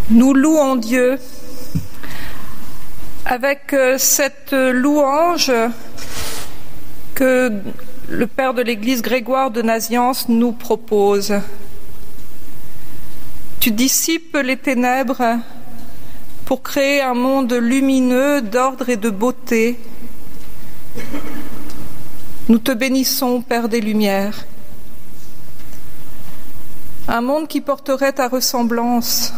Nous louons Dieu avec cette louange que le Père de l'Église Grégoire de Nazianze nous propose. Tu dissipes les ténèbres pour créer un monde lumineux d'ordre et de beauté. Nous te bénissons, Père des Lumières. Un monde qui porterait ta ressemblance.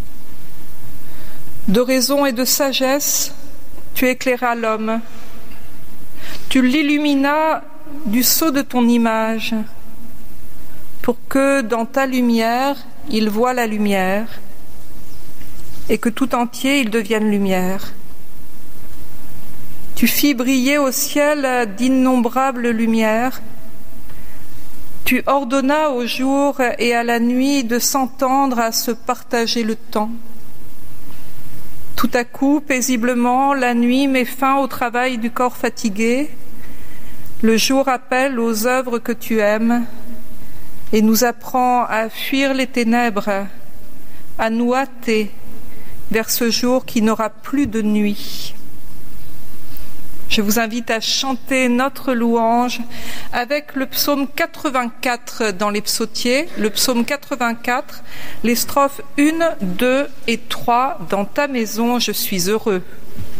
De raison et de sagesse, tu éclairas l'homme. Tu l'illuminas du sceau de ton image, pour que dans ta lumière, il voie la lumière, et que tout entier il devienne lumière. Tu fis briller au ciel d'innombrables lumières. Tu ordonnas au jour et à la nuit de s'entendre, à se partager le temps. Tout à coup, paisiblement, la nuit met fin au travail du corps fatigué. Le jour appelle aux œuvres que tu aimes et nous apprend à fuir les ténèbres, à nous hâter vers ce jour qui n'aura plus de nuit. Je vous invite à chanter notre louange avec le psaume 84 dans les psautiers, le psaume 84, les strophes 1, 2 et 3, dans ta maison je suis heureux.